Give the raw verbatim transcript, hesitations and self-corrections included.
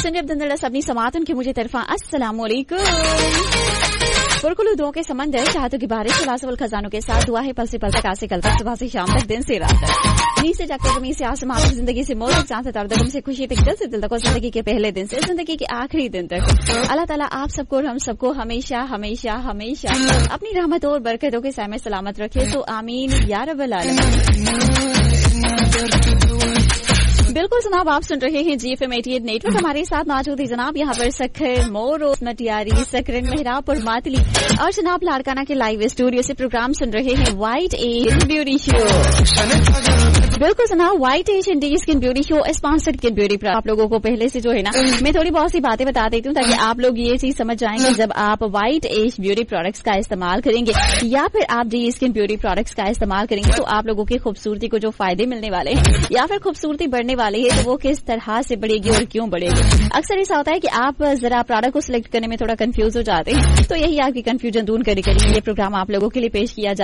सुनिए अब्दुल्ला सबनी समातन की मुझे तरफा अस्सलाम वालेकुम। पुरकुल दुआओं के समंदर, चाहतों की बारिश, खिलासवल खजानों के साथ दुआ है पल से पल तक, आज से कल तक, सुबह से शाम तक, दिन से रात तक, नी से जाकर जमीन से आसमान तक, जिंदगी से मौत तक, चांद से तार तक, से खुशी तक, दिल से दिल तक, और जिंदगी के पहले दिन से जिंदगी के आखिरी दिन तक अल्लाह ताला आप सबको और हम सबको हमेशा हमेशा हमेशा अपनी रहमत और बरकतों के साए में सलामत रखे। तो आमीन या रब्बल आलमीन। बिल्कुल जनाब, आप सुन रहे हैं जी एफ एम अठासी नेटवर्क। हमारे साथ मौजूद है जनाब यहाँ पर सखर, मोरो, मटियारी, सकरन, मेहराब और मातली, और जनाब लाड़काना के लाइव स्टूडियो से प्रोग्राम सुन रहे हैं व्हाइट एज ब्यूटी शो। बिल्कुल जनाब, व्हाइट एज इंडी skin beauty show sponsored skin beauty. आप लोगों को पहले से जो है ना मैं थोड़ी बहुत सी बातें बता देती हूँ ताकि आप लोग ये चीज समझ जाएंगे। जब आप व्हाइट एज ब्यूटी प्रोडक्ट्स का इस्तेमाल करेंगे या फिर आप डी स्किन ब्यूटी प्रोडक्ट्स का इस्तेमाल करेंगे तो आप लोगों की खूबसूरती को जो फायदे मिलने वाले हैं या फिर खूबसूरती बढ़ने वाली है तो वो किस तरह से बढ़ेगी और क्यों बढ़ेगी। अक्सर ऐसा होता है कि आप जरा प्रोडक्ट को सिलेक्ट करने में थोड़ा कंफ्यूज हो जाते हैं, तो यही आपकी कंफ्यूजन दूर करने के लिए ये प्रोग्राम आप लोगों के लिए पेश किया जा